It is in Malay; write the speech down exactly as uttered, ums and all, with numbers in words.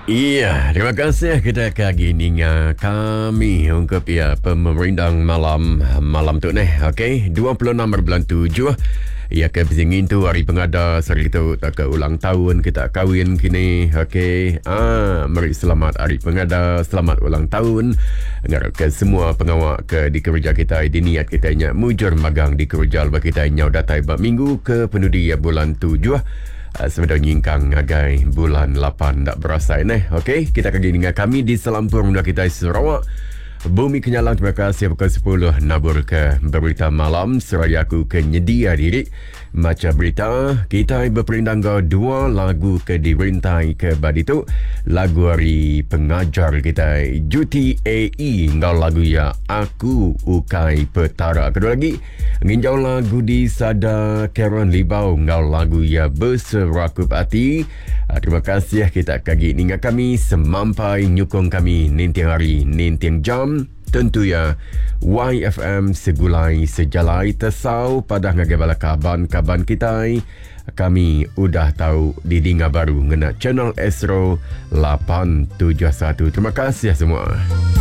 Iya, terima kasih kita kagi ninga kami untuk ya pemerindang malam malam tu nih, okey. dua puluh enam bulan tujuh. Ya ke bezingin tu hari pengada sari tu tak ke ulang tahun kita kahwin kini, okey. Ah, mari selamat hari pengada, selamat ulang tahun. Ngarap ke semua pengawak ke di kerja kita, di niat kita nya mujur magang di kerja bagi kita nyau datai ba minggu ke penudi bulan tujuh. Uh, sebenarnya nyingkang ngagai bulan lapan tak berasa ini. Okey, kita kagi dengan kami di Selampur Muda kita Sarawak. Bumi Kenyalang, terima kasih pukul sepuluh nabur ke berita malam seraya aku ke nyedia diri macam berita kita berperindang ke dua lagu ke dirintai ke badi tu lagu hari pengajar kita Juti A E ngau lagu ya Aku Ukai Petara. Kedua lagi nginjau lagu di Sada Karen Libau ngau lagu ya Berserakup Hati. Terima kasih kita kagi ningat kami semampai nyukung kami nintiang hari nintiang jam. Tentu ya Y F M segulai sejalai tesau pada ngagabala kaban-kaban kita. Kami udah tahu di Dinga Baru ngena channel Astro lapan tujuh satu. Terima kasih semua.